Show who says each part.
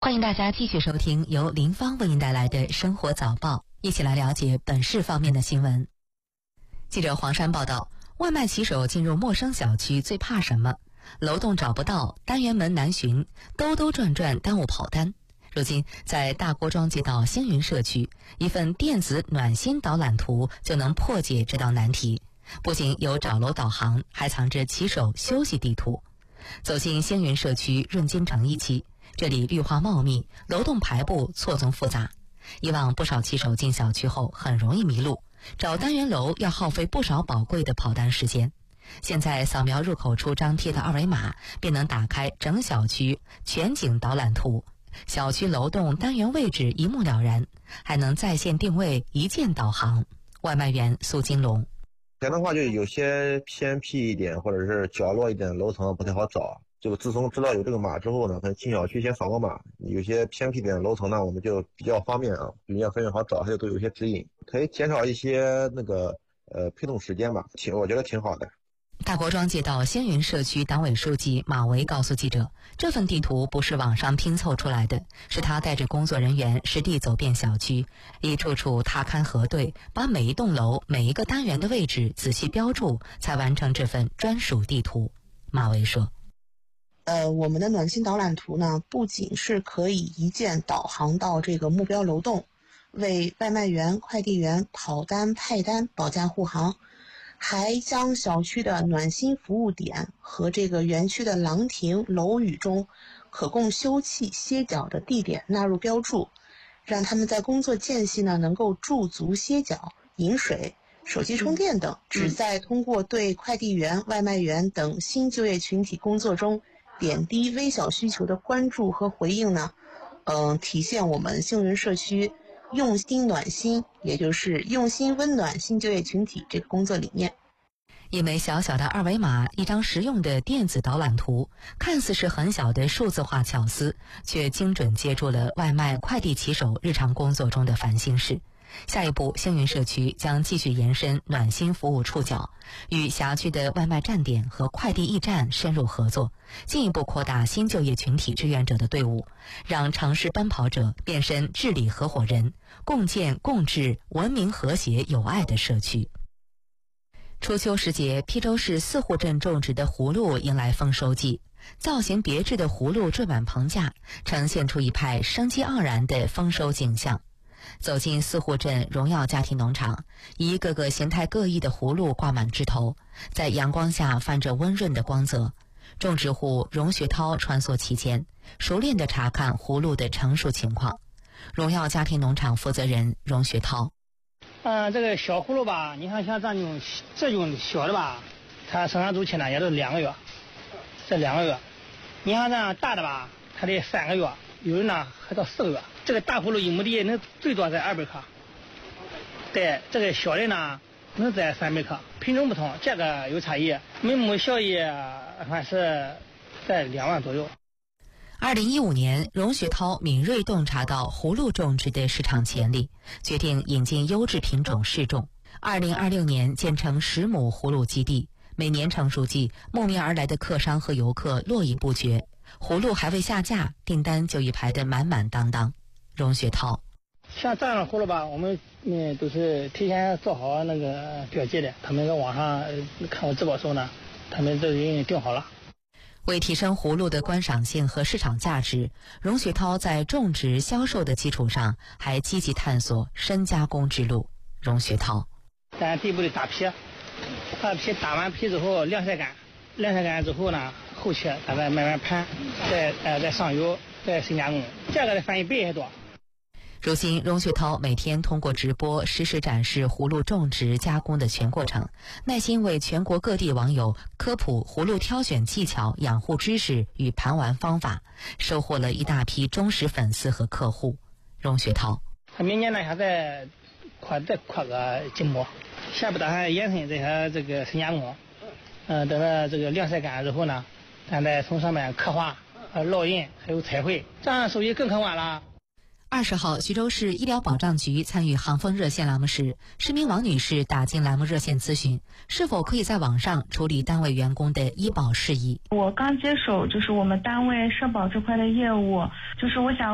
Speaker 1: 欢迎大家继续收听由林芳为您带来的生活早报，一起来了解本市方面的新闻。记者黄山报道，外卖骑手进入陌生小区最怕什么？楼栋找不到，单元门难寻，兜兜转转耽误跑单。如今，在大郭庄街道星云社区，一份电子暖心导览图就能破解这道难题。不仅有找楼导航，还藏着骑手休息地图。走进星云社区润金城一期，这里绿化茂密，楼栋排布错综复杂。以往不少骑手进小区后很容易迷路，找单元楼要耗费不少宝贵的跑单时间。现在扫描入口处张贴的二维码，便能打开整小区全景导览图，小区楼栋单元位置一目了然，还能在线定位，一键导航。外卖员苏金龙：
Speaker 2: 以前的话就有些偏僻一点或者是角落一点的楼层不太好找，就自从知道有这个码之后呢，可能进小区先扫个码，有些偏僻点的楼层呢，我们就比较方便啊，比较非常好找，还有都有一些指引，可以减少一些配送时间吧，我觉得挺好的。
Speaker 1: 大郭庄街道星云社区党委书记马维告诉记者，这份地图不是网上拼凑出来的，是他带着工作人员实地走遍小区，一处处踏勘核对，把每一栋楼每一个单元的位置仔细标注，才完成这份专属地图。马维说，
Speaker 3: 我们的暖心导览图呢，不仅是可以一键导航到这个目标楼栋，为外卖员、快递员跑单派单保驾护航，还将小区的暖心服务点和这个园区的廊亭、楼宇中可供休憩歇脚的地点纳入标注，让他们在工作间隙呢能够驻足歇脚、饮水、手机充电等，旨在通过对快递员、外卖员等新就业群体工作中点滴微小需求的关注和回应呢，体现我们星云社区用心暖心，也就是用心温暖新就业群体这个工作理念。
Speaker 1: 一枚小小的二维码，一张实用的电子导览图，看似是很小的数字化巧思，却精准接住了外卖快递骑手日常工作中的烦心事。下一步，星云社区将继续延伸暖心服务触角，与辖区的外卖站点和快递驿站深入合作，进一步扩大新就业群体志愿者的队伍，让城市奔跑者变身治理合伙人，共建共治文明和谐有爱的社区。初秋时节，邳州市四户镇种植的葫芦迎来丰收季，造型别致的葫芦缀满棚架，呈现出一派生机盎然的丰收景象。走进四户镇荣耀家庭农场，一个个形态各异的葫芦挂满枝头，在阳光下泛着温润的光泽。种植户荣学涛穿梭其间，熟练地查看葫芦的成熟情况。荣耀家庭农场负责人荣学涛：
Speaker 4: 这个小葫芦吧，你看像这种小的吧，它生长周期呢也都2个月，这2个月。你看这样大的吧，它得3个月，有人呢还到4个月。这个大葫芦1亩地能最多在200克，对，这个小的呢能在300克，品种不同，价格有差异，每亩效益还是在2万左右。
Speaker 1: 2015年，荣学涛敏锐洞察到葫芦种植的市场潜力，决定引进优质品种试种。2026年建成10亩葫芦基地，每年成熟季，慕名而来的客商和游客络绎不绝。葫芦还未下架，订单就已排得满满当当。荣学涛：
Speaker 4: 像这样的葫芦吧，我们都是提前做好那个标记的，他们在网上看我直播时候呢，他们都已经定好了。
Speaker 1: 为提升葫芦的观赏性和市场价值，荣学涛在种植销售的基础上，还积极探索深加工之路。荣学涛：
Speaker 4: 咱第一步的打皮，打完皮之后晾晒干，晾晒干之后呢，后期咱再慢慢盘，再上油，再深加工，价格得翻1倍还多。
Speaker 1: 如今，荣学涛每天通过直播实时展示葫芦种植加工的全过程，耐心为全国各地网友科普葫芦挑选技巧、养护知识与盘玩方法，收获了一大批忠实粉丝和客户。荣学涛：
Speaker 4: 明年呢还再扩个规模，下步打算延伸这个深加工，等到这个晾晒干之后呢，咱再从上面刻画、烙印还有彩绘，这样收益更可观了。
Speaker 1: 20号，徐州市医疗保障局参与航风热线栏目时，市民王女士打进栏目热线咨询，是否可以在网上处理单位员工的医保事宜。
Speaker 5: 我刚接手我们单位社保这块的业务，我想